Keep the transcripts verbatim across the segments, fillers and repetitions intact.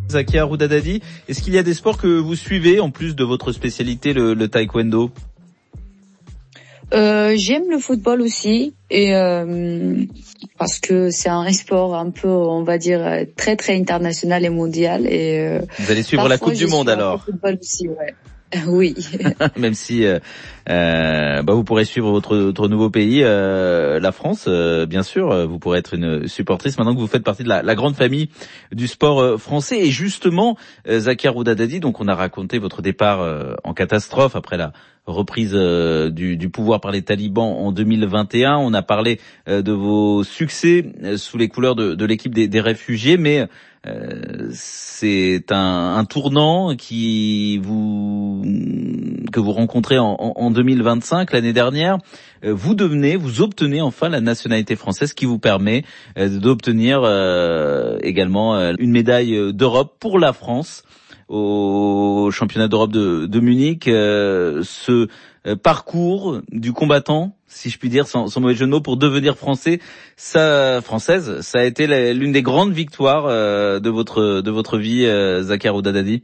Zakia Roudadadi, est-ce qu'il y a des sports que vous suivez en plus de votre spécialité, le, le taekwondo? Euh, j'aime le football aussi, et euh, parce que c'est un sport un peu, on va dire, très très international et mondial. Et euh, vous allez suivre la Coupe du Monde alors? Le football aussi, ouais. Oui. Même si euh, euh, bah vous pourrez suivre votre, votre nouveau pays, euh, la France, euh, bien sûr. Vous pourrez être une supportrice maintenant que vous faites partie de la, la grande famille du sport euh, français. Et justement, euh, Zakia Roudadadi, donc on a raconté votre départ euh, en catastrophe après la reprise euh, du, du pouvoir par les talibans en deux mille vingt et un. On a parlé euh, de vos succès euh, sous les couleurs de, de l'équipe des, des réfugiés, mais Euh, c'est un, un tournant qui vous que vous rencontrez en, en, en deux mille vingt-cinq, l'année dernière. Euh, vous devenez, vous obtenez enfin la nationalité française, qui vous permet euh, d'obtenir euh, également euh, une médaille d'Europe pour la France au championnat d'Europe de, de Munich. Euh, ce euh, parcours du combattant, si je puis dire, sans, sans mauvais jeu de mots, pour devenir français, ça, française, ça a été la, l'une des grandes victoires euh, de votre de votre vie, euh, Zakia Roudadadi.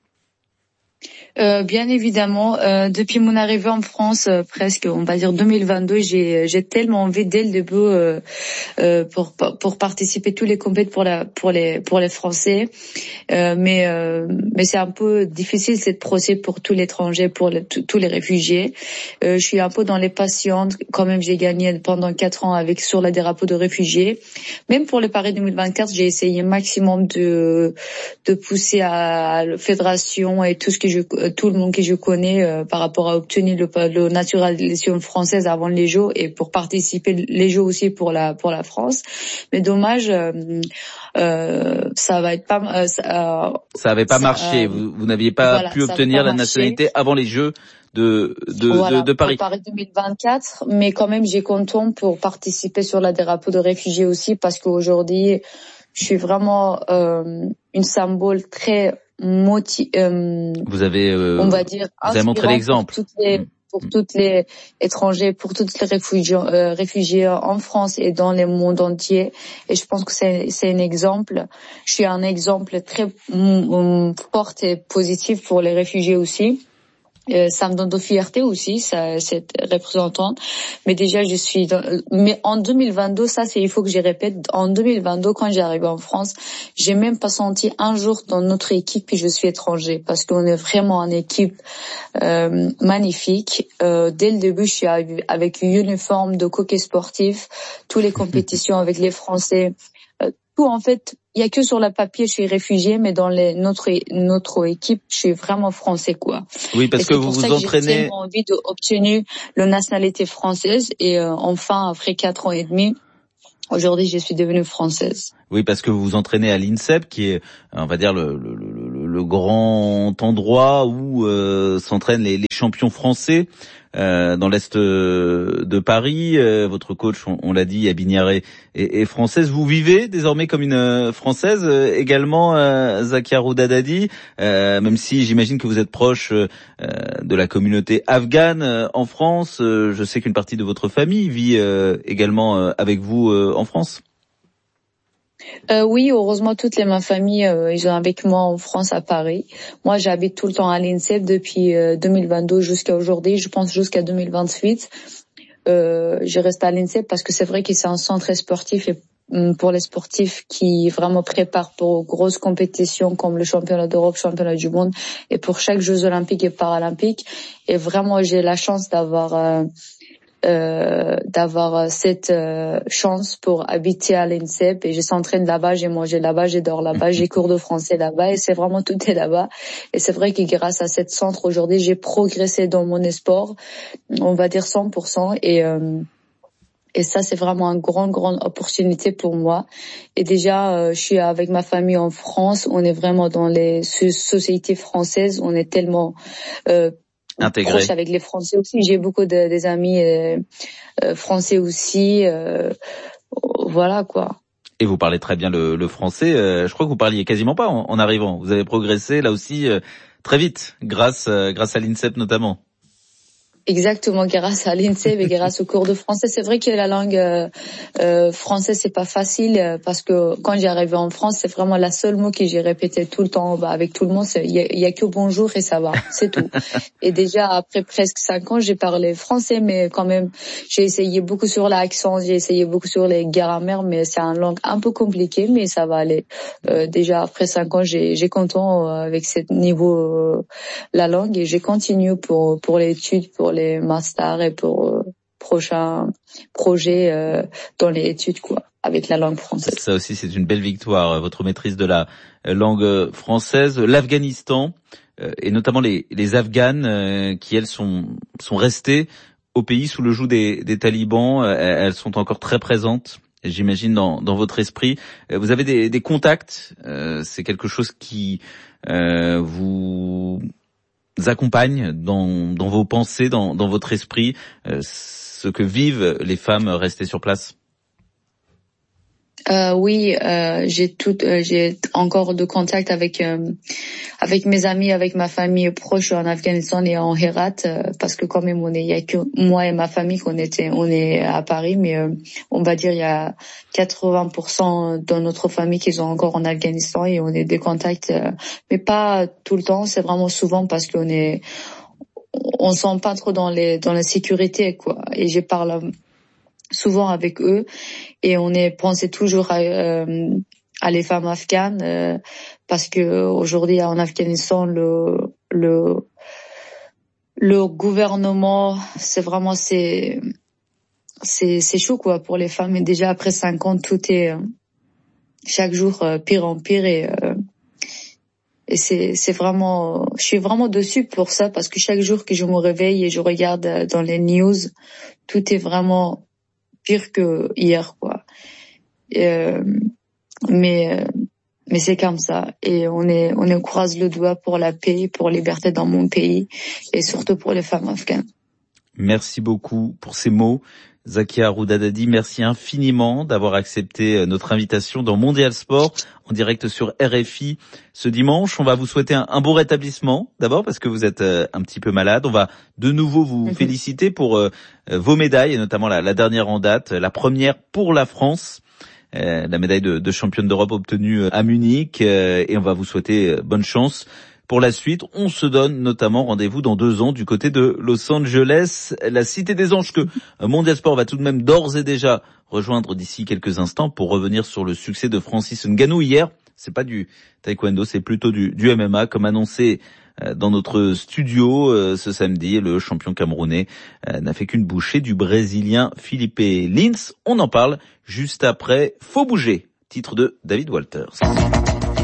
Euh, bien évidemment, euh, depuis mon arrivée en France, euh, presque, on va dire deux mille vingt-deux, j'ai j'ai tellement envie dès le début euh, euh, pour pour participer tous les compétitions pour la pour les pour les Français, euh, mais euh, mais c'est un peu difficile cette procès pour tous les étrangers, pour les, tous les réfugiés. Euh, je suis un peu dans les patientes. Quand même, j'ai gagné pendant quatre ans avec sur la drapeau de réfugiés. Même pour le Paris deux mille vingt-quatre, j'ai essayé maximum de de pousser à la fédération et tout ce que je tout le monde que je connais euh, par rapport à obtenir le, le naturalisation française avant les Jeux, et pour participer les Jeux aussi pour la pour la France. Mais dommage, euh, euh, ça va être pas euh, ça, ça avait pas ça, marché. Euh, vous, vous n'aviez pas voilà, pu obtenir pas la nationalité avant les Jeux de de, voilà, de, de Paris. Pour Paris deux mille vingt-quatre, mais quand même j'ai content pour participer sur la drapeau de réfugiés aussi, parce qu'aujourd'hui je suis vraiment euh, une symbole très Moti- euh, vous avez, euh, on va dire, vous avez montré l'exemple pour toutes les, mmh. pour toutes les étrangers, pour toutes les réfugiés, euh, réfugiés en France et dans le monde entier. Et je pense que c'est, c'est un exemple. Je suis un exemple très mm, fort et positif pour les réfugiés aussi. Euh, ça me donne de fierté aussi, ça, cette représentante. Mais déjà, je suis dans, mais en deux mille vingt-deux, ça, c'est, il faut que je répète, en deux mille vingt-deux, quand j'ai arrivé en France, j'ai même pas senti un jour dans notre équipe que je suis étranger, parce qu'on est vraiment une équipe, euh, magnifique. Euh, dès le début, je suis avec une uniforme de coquet sportif, toutes les compétitions avec les Français. Euh, tout, en fait, il y a que sur le papier, je suis réfugié, mais dans les, notre, notre équipe, je suis vraiment français, quoi. Oui, parce que vous vous entraînez. J'ai tellement envie d'obtenir la nationalité française, et euh, enfin, après quatre ans et demi, aujourd'hui, je suis devenue française. Oui, parce que vous vous entraînez à l'INSEP, qui est, on va dire, le, le, le, le grand endroit où euh, s'entraînent les, les champions français. Euh, dans l'est de Paris, euh, votre coach, on, on l'a dit, Abiniaré, est, est française. Vous vivez désormais comme une euh, française euh, également, euh, Zakia Roudadadi, euh, même si j'imagine que vous êtes proche euh, de la communauté afghane euh, en France. Euh, je sais qu'une partie de votre famille vit euh, également euh, avec vous euh, en France. Euh, oui, heureusement, toute les, ma famille, euh, ils sont avec moi en France, à Paris. Moi, j'habite tout le temps à l'INSEP depuis euh, deux mille vingt-deux jusqu'à aujourd'hui, je pense jusqu'à deux mille vingt-huit. Euh, je reste à l'INSEP parce que c'est vrai que c'est un centre sportif, et pour les sportifs qui vraiment préparent pour grosses compétitions comme le championnat d'Europe, championnat du monde, et pour chaque Jeux olympiques et paralympiques. Et vraiment, j'ai la chance d'avoir... Euh, Euh, d'avoir cette euh, chance pour habiter à l'INSEP, et je s'entraîne là-bas, j'ai mangé là-bas, j'ai dors là-bas, j'ai cours de français là-bas, et c'est vraiment tout est là-bas. Et c'est vrai que grâce à cette centre aujourd'hui, j'ai progressé dans mon sport, on va dire cent pour cent, et euh, et ça, c'est vraiment une grande, grande opportunité pour moi. Et déjà, euh, je suis avec ma famille en France, on est vraiment dans les sociétés françaises, on est tellement euh, intégré. Proche avec les Français aussi. J'ai beaucoup de, des amis euh, euh, français aussi. Euh, voilà, quoi. Et vous parlez très bien le, le français. Euh, je crois que vous parliez quasiment pas en, en arrivant. Vous avez progressé là aussi euh, très vite, grâce euh, grâce à l'INSEP notamment. Exactement, grâce à l'INSEP et grâce aux cours de français. C'est vrai que la langue euh, euh, française, c'est pas facile euh, parce que quand j'ai arrivé en France, c'est vraiment la seule mot que j'ai répété tout le temps bah, avec tout le monde. Il y a, y a que bonjour et ça va, c'est tout. Et déjà, après presque cinq ans, j'ai parlé français, mais quand même, j'ai essayé beaucoup sur l'accent, j'ai essayé beaucoup sur les grammaires, mais c'est une langue un peu compliquée, mais ça va aller. Euh, déjà, après cinq ans, j'ai, j'ai content euh, avec ce niveau euh, la langue et j'ai continué pour pour l'étude, pour les masters et pour euh, prochains projets euh, dans les études quoi, avec la langue française. Ça aussi, c'est une belle victoire, votre maîtrise de la langue française. L'Afghanistan, euh, et notamment les, les Afghanes euh, qui, elles, sont, sont restées au pays sous le joug des, des talibans. Euh, elles sont encore très présentes, j'imagine, dans, dans votre esprit. Vous avez des, des contacts, euh, c'est quelque chose qui euh, vous accompagne dans, dans vos pensées, dans, dans votre esprit, euh, ce que vivent les femmes restées sur place? Euh, oui, euh, j'ai tout, euh, j'ai encore de contact avec euh, avec mes amis, avec ma famille proche en Afghanistan et en Herat, euh, parce que quand même on est, il y a que moi et ma famille qu'on était, on est à Paris, mais euh, on va dire il y a quatre-vingts pour cent de notre famille qui sont encore en Afghanistan et on est des contacts, euh, mais pas tout le temps, c'est vraiment souvent parce qu'on est, on sent pas trop dans les dans la sécurité quoi, et je parle souvent avec eux et on est pensé toujours à, euh, à les femmes afghanes euh, parce que aujourd'hui en Afghanistan le le le gouvernement c'est vraiment c'est c'est c'est chaud quoi pour les femmes et déjà après cinq ans tout est euh, chaque jour euh, pire en pire et euh, et c'est c'est vraiment je suis vraiment dessus pour ça parce que chaque jour que je me réveille et je regarde dans les news tout est vraiment pire que hier quoi. Euh, mais euh, mais c'est comme ça et on est on est croise le doigt pour la paix, pour la liberté dans mon pays et surtout pour les femmes afghanes. Merci beaucoup pour ces mots, Zakia Roudadadi. Merci infiniment d'avoir accepté notre invitation dans Mondial Sport en direct sur R F I ce dimanche. On va vous souhaiter un, un bon rétablissement d'abord parce que vous êtes euh, un petit peu malade. On va de nouveau vous mm-hmm. féliciter pour euh, vos médailles et notamment la, la dernière en date, la première pour la France. Euh, la médaille de, de championne d'Europe obtenue à Munich euh, et on va vous souhaiter euh, bonne chance pour la suite. On se donne notamment rendez-vous dans deux ans du côté de Los Angeles, la Cité des Anges que Mondial Sport va tout de même d'ores et déjà rejoindre d'ici quelques instants pour revenir sur le succès de Francis Ngannou hier. C'est pas du taekwondo, c'est plutôt du, du M M A comme annoncé dans notre studio euh, ce samedi. Le champion camerounais euh, n'a fait qu'une bouchée du Brésilien Felipe Lins. On en parle juste après Faut bouger, titre de David Walters.